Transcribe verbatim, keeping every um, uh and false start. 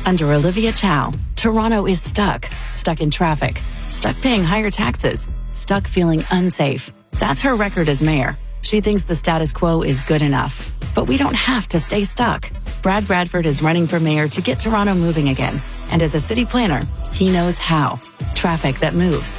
Under Olivia Chow, Toronto is stuck. Stuck in traffic. Stuck paying higher taxes. Stuck feeling unsafe. That's her record as mayor. She thinks the status quo is good enough. But we don't have to stay stuck. Brad Bradford is running for mayor to get Toronto moving again. And as a city planner, he knows how. Traffic that moves.